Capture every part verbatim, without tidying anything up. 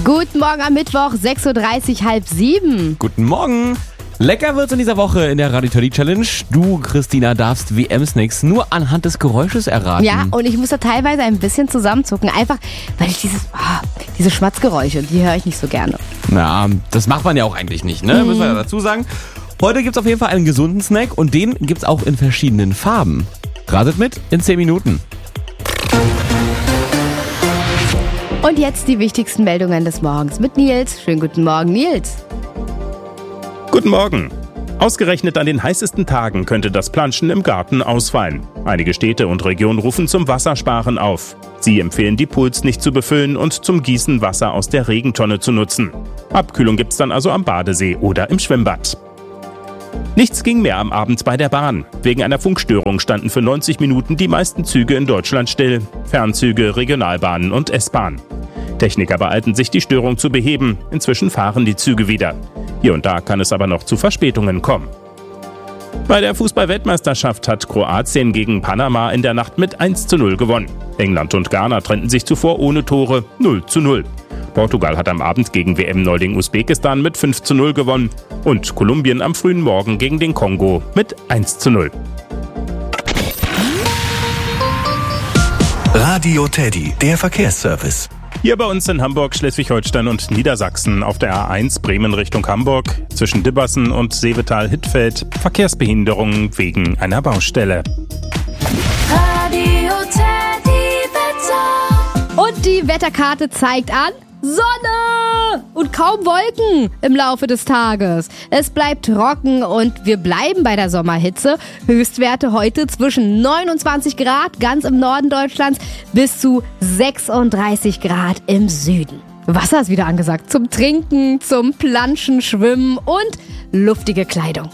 Guten Morgen am Mittwoch, sechs Uhr dreißig, halb sieben. Guten Morgen. Lecker wird's in dieser Woche in der Radio Challenge. Du, Christina, darfst W M-Snacks nur anhand des Geräusches erraten. Ja, und ich muss da teilweise ein bisschen zusammenzucken. Einfach, weil ich dieses, oh, diese Schmatzgeräusche, die höre ich nicht so gerne. Na, das macht man ja auch eigentlich nicht, ne? Mhm. Müssen wir ja dazu sagen. Heute gibt's auf jeden Fall einen gesunden Snack und den gibt's auch in verschiedenen Farben. Ratet mit in zehn Minuten. Und jetzt die wichtigsten Meldungen des Morgens mit Nils. Schönen guten Morgen, Nils. Guten Morgen. Ausgerechnet an den heißesten Tagen könnte das Planschen im Garten ausfallen. Einige Städte und Regionen rufen zum Wassersparen auf. Sie empfehlen, die Pools nicht zu befüllen und zum Gießen Wasser aus der Regentonne zu nutzen. Abkühlung gibt's dann also am Badesee oder im Schwimmbad. Nichts ging mehr am Abend bei der Bahn. Wegen einer Funkstörung standen für neunzig Minuten die meisten Züge in Deutschland still. Fernzüge, Regionalbahnen und S-Bahn. Techniker beeilten sich, die Störung zu beheben. Inzwischen fahren die Züge wieder. Hier und da kann es aber noch zu Verspätungen kommen. Bei der Fußball-Weltmeisterschaft hat Kroatien gegen Panama in der Nacht mit eins zu null gewonnen. England und Ghana trennten sich zuvor ohne Tore null zu null. Portugal hat am Abend gegen W M-Neuling Usbekistan mit fünf zu null gewonnen und Kolumbien am frühen Morgen gegen den Kongo mit eins zu null. Radio Teddy, der Verkehrsservice. Hier bei uns in Hamburg, Schleswig-Holstein und Niedersachsen auf der A eins Bremen Richtung Hamburg zwischen Dibbersen und Seevetal-Hittfeld Verkehrsbehinderungen wegen einer Baustelle. Radio Teddy Wetter. Und die Wetterkarte zeigt an Sonne und kaum Wolken im Laufe des Tages. Es bleibt trocken und wir bleiben bei der Sommerhitze. Höchstwerte heute zwischen neunundzwanzig Grad ganz im Norden Deutschlands bis zu sechsunddreißig Grad im Süden. Wasser ist wieder angesagt zum Trinken, zum Planschen, Schwimmen und luftige Kleidung.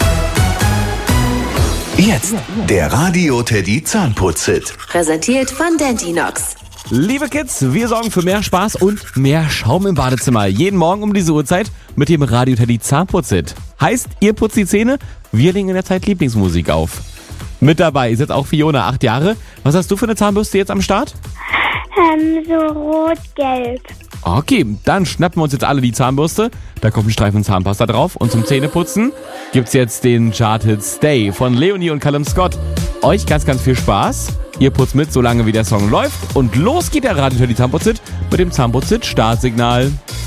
Jetzt der Radio Teddy Zahnputz-Hit. Präsentiert von Dentinox. Liebe Kids, wir sorgen für mehr Spaß und mehr Schaum im Badezimmer. Jeden Morgen um diese Uhrzeit mit dem Radio Teddy Zahnputz-Hit. Heißt, ihr putzt die Zähne, wir legen in der Zeit Lieblingsmusik auf. Mit dabei ist jetzt auch Fiona, acht Jahre. Was hast du für eine Zahnbürste jetzt am Start? Ähm, so rot-gelb. Okay, dann schnappen wir uns jetzt alle die Zahnbürste. Da kommt ein Streifen Zahnpasta drauf. Und zum Zähneputzen gibt's jetzt den Chart-Hit Stay von Leonie und Callum Scott. Euch ganz, ganz viel Spaß. Ihr putzt mit, solange wie der Song läuft. Und los geht der Radio Teddy Zahnputz-Hit mit dem Zahnputz-Hit Startsignal.